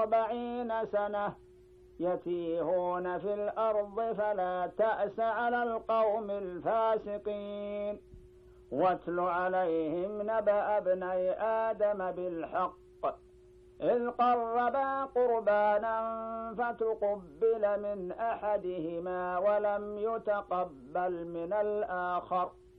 40 سنة يتيهون في الأرض فلا تأس على القوم الفاسقين. واتل عليهم نبأ ابني آدم بالحق إذ قربا قربانا فتقبل من أحدهما ولم يتقبل من الآخر